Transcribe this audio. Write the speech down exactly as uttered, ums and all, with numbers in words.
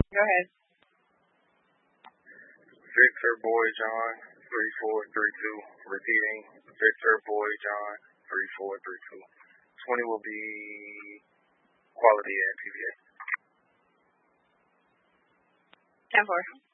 Go ahead. Victor Boy John, three four three two. Repeating, Victor Boy John, three four three two. twenty will be quality and P V A. ten four.